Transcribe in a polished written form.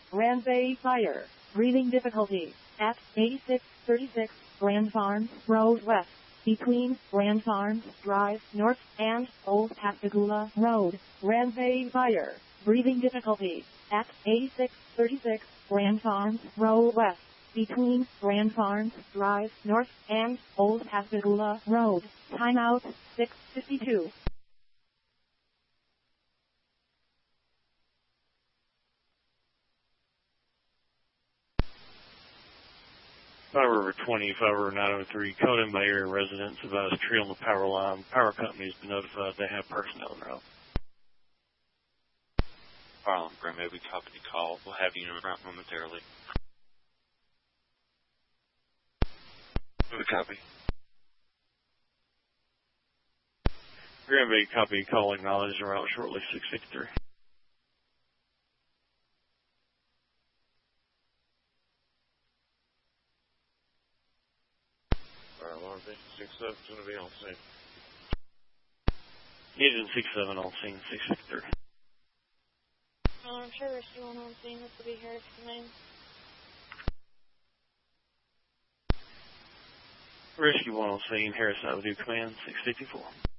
Ranbay Fire. Breathing difficulty at 8636 Grand Farms Road West, between Grand Farms Drive North and Old Pascagoula Road. Ranbay Fire. Breathing difficulty at 8636 Grand Farms Road West, between Grand Farms Drive North and Old Pascagoula Road. Timeout 6:52. Fire River 20, Fire River 903, code in by area residents about a tree on the power line. Power company has been notified they have personnel en route. Fire alarm, Granby, we copy the call. We'll have you en route momentarily. We copy. Granby, copy, call acknowledged en route shortly, 653. Fire alarm, 67 is going to be on scene. Agent 67 on scene, 653. I'm sure Rescue 1 on scene. This will be Harris Command. Rescue 1 on scene, Harris Avenue Command, 654.